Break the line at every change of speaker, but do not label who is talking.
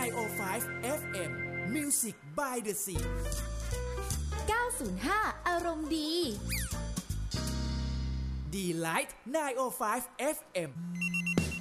905 FM Music by the Sea
905 อารมณ์ดี
Delight 905 FM